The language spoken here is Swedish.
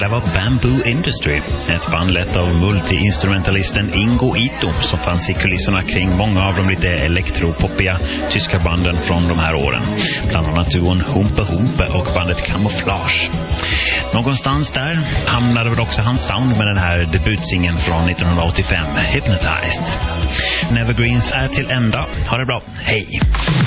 där var Bamboo Industry, ett band lett av multi-instrumentalisten Ingo Ito som fanns i kulisserna kring många av de lite elektropoppiga tyska banden från de här åren. Bland annat duon Humpe Humpe och bandet Camouflage. Någonstans där hamnade väl också hans sound med den här debutsingen från 1985, Hypnotized. Nevergreens är till ända. Ha det bra. Hej!